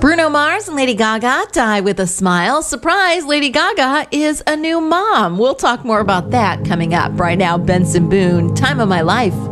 Bruno Mars and Lady Gaga die with a smile. Surprise, Lady Gaga is a new mom. We'll talk more about that coming up. Right now, Benson Boone, Time of My Life.